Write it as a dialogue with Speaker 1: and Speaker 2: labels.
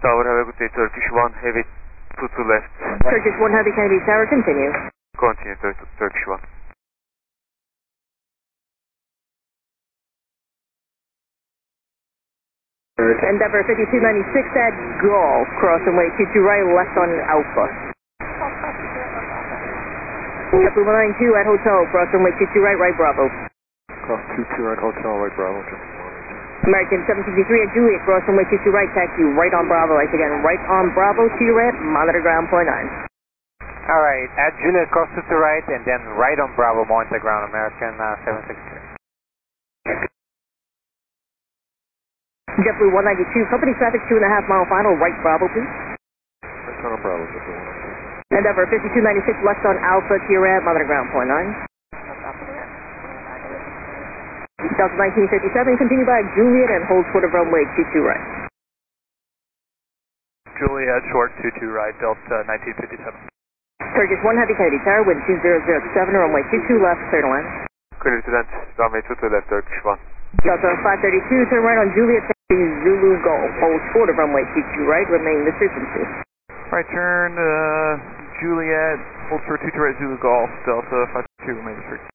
Speaker 1: Tower, have a good day. Turkish 1, heavy 22 left.
Speaker 2: Turkish 1 Heavy Kennedy Tower, continue.
Speaker 1: Continue, Turkish 1.
Speaker 2: Endeavour 5296 at Golf, cross runway 22 right, left on Alpha. JetBlue 192 at Hotel, cross runway 22 right, right Bravo.
Speaker 3: Cross 22 right, Hotel, right Bravo.
Speaker 2: American 753 at Juliet, cross runway 22 right, taxi right on Bravo. Once again, right on Bravo to your right, monitor ground point 9.
Speaker 4: Alright, at Juliet, cross 22 right, and then right on Bravo, monitor ground, American 763.
Speaker 2: JetBlue 192, company traffic 2.5 mile final, right Bravo, please.
Speaker 3: Right turn on Bravo, JetBlue 192.
Speaker 2: Endeavour 5296 left on Alpha to your right, monitor ground point 9. Delta 1957, continue by Juliet and hold short of runway 22 right.
Speaker 1: Juliet, short 22 right, Delta 1957.
Speaker 2: Turkish 1 Heavy Kennedy Tower, wind 2007, runway 22 left, clear to land.
Speaker 1: Clear to land, runway 22 left, Turkish 1.
Speaker 2: Delta 532, turn right on Juliet, taxi Zulu Golf, hold short of runway 22 right, remain this frequency.
Speaker 1: Right turn, Juliet, hold short 22 right, Zulu Golf, Delta 532, remain this frequency.